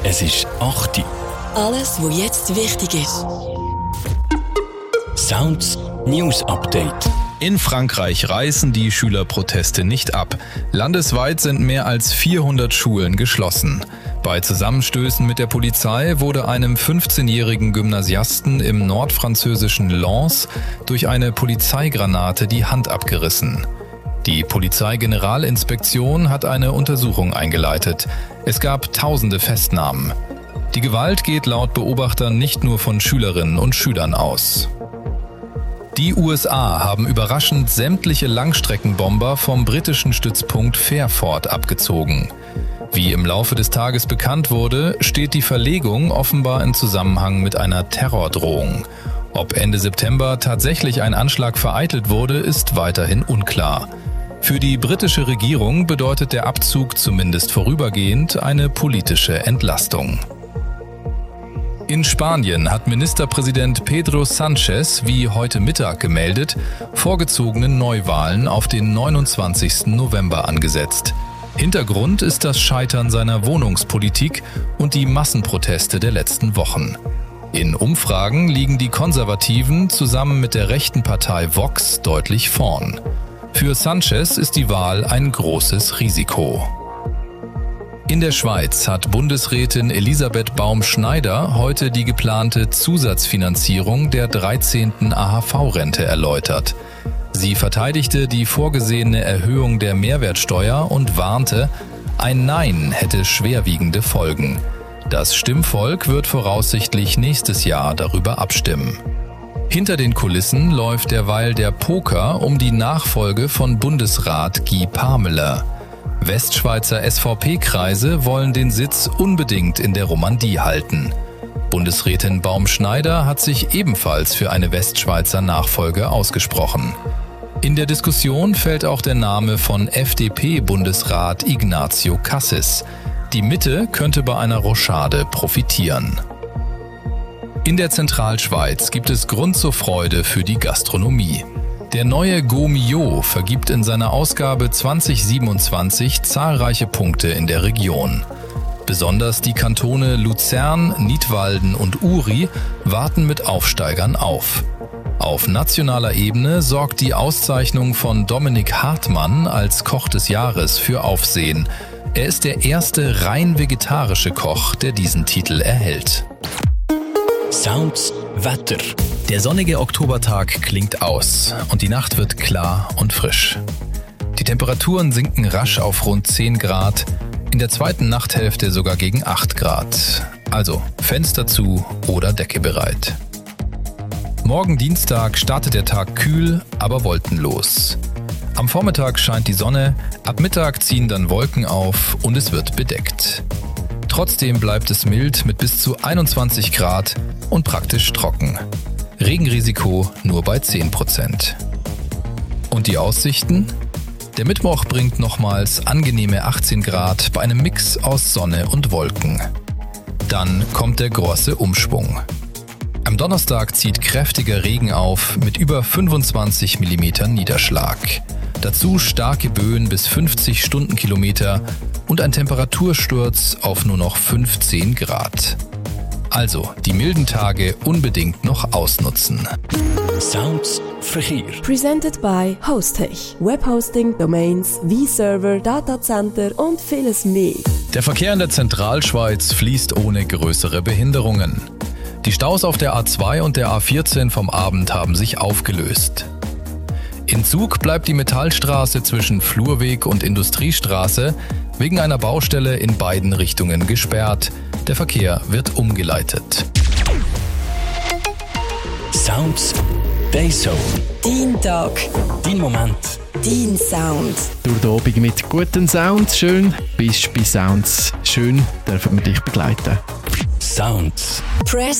Es ist 8 Uhr. Alles, was jetzt wichtig ist. Sounds News Update. In Frankreich reißen die Schülerproteste nicht ab. Landesweit sind mehr als 400 Schulen geschlossen. Bei Zusammenstößen mit der Polizei wurde einem 15-jährigen Gymnasiasten im nordfranzösischen Lens durch eine Polizeigranate die Hand abgerissen. Die Polizeigeneralinspektion hat eine Untersuchung eingeleitet. Es gab tausende Festnahmen. Die Gewalt geht laut Beobachtern nicht nur von Schülerinnen und Schülern aus. Die USA haben überraschend sämtliche Langstreckenbomber vom britischen Stützpunkt Fairford abgezogen. Wie im Laufe des Tages bekannt wurde, steht die Verlegung offenbar in Zusammenhang mit einer Terrordrohung. Ob Ende September tatsächlich ein Anschlag vereitelt wurde, ist weiterhin unklar. Für die britische Regierung bedeutet der Abzug zumindest vorübergehend eine politische Entlastung. In Spanien hat Ministerpräsident Pedro Sánchez, wie heute Mittag gemeldet, vorgezogene Neuwahlen auf den 29. November angesetzt. Hintergrund ist das Scheitern seiner Wohnungspolitik und die Massenproteste der letzten Wochen. In Umfragen liegen die Konservativen zusammen mit der rechten Partei Vox deutlich vorn. Für Sánchez ist die Wahl ein großes Risiko. In der Schweiz hat Bundesrätin Elisabeth Baum-Schneider heute die geplante Zusatzfinanzierung der 13. AHV-Rente erläutert. Sie verteidigte die vorgesehene Erhöhung der Mehrwertsteuer und warnte, ein Nein hätte schwerwiegende Folgen. Das Stimmvolk wird voraussichtlich nächstes Jahr darüber abstimmen. Hinter den Kulissen läuft derweil der Poker um die Nachfolge von Bundesrat Guy Parmelin. Westschweizer SVP-Kreise wollen den Sitz unbedingt in der Romandie halten. Bundesrätin Baum-Schneider hat sich ebenfalls für eine Westschweizer Nachfolge ausgesprochen. In der Diskussion fällt auch der Name von FDP-Bundesrat Ignacio Cassis. Die Mitte könnte bei einer Rochade profitieren. In der Zentralschweiz gibt es Grund zur Freude für die Gastronomie. Der neue Go-Mio vergibt in seiner Ausgabe 2027 zahlreiche Punkte in der Region. Besonders die Kantone Luzern, Nidwalden und Uri warten mit Aufsteigern auf. Auf nationaler Ebene sorgt die Auszeichnung von Dominik Hartmann als Koch des Jahres für Aufsehen. Er ist der erste rein vegetarische Koch, der diesen Titel erhält. Sounds Wetter. Der sonnige Oktobertag klingt aus und die Nacht wird klar und frisch. Die Temperaturen sinken rasch auf rund 10 Grad, in der zweiten Nachthälfte sogar gegen 8 Grad. Also Fenster zu oder Decke bereit. Morgen Dienstag startet der Tag kühl, aber wolkenlos. Am Vormittag scheint die Sonne, ab Mittag ziehen dann Wolken auf und es wird bedeckt. Trotzdem bleibt es mild mit bis zu 21 Grad und praktisch trocken. Regenrisiko nur bei 10%. Und die Aussichten? Der Mittwoch bringt nochmals angenehme 18 Grad bei einem Mix aus Sonne und Wolken. Dann kommt der große Umschwung. Am Donnerstag zieht kräftiger Regen auf mit über 25 mm Niederschlag. Dazu starke Böen bis 50 Stundenkilometer und ein Temperatursturz auf nur noch 15 Grad. Also die milden Tage unbedingt noch ausnutzen. Sounds Verkehr. Presented by Hostech. Webhosting, Domains, V-Server, Datacenter und vieles mehr. Der Verkehr in der Zentralschweiz fließt ohne größere Behinderungen. Die Staus auf der A2 und der A14 vom Abend haben sich aufgelöst. In Zug bleibt die Metallstraße zwischen Flurweg und Industriestraße wegen einer Baustelle in beiden Richtungen gesperrt. Der Verkehr wird umgeleitet. Sounds Dayzone. Dein Tag. Dein Moment. Dein Sound. Durch den Abend mit guten Sounds. Schön bist bei Sounds. Schön dürfen wir dich begleiten. Sounds. Press